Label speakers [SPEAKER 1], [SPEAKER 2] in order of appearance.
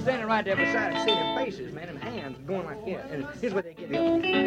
[SPEAKER 1] standing right there beside us, seeing their faces, man, them hands going like that. And here's what they get.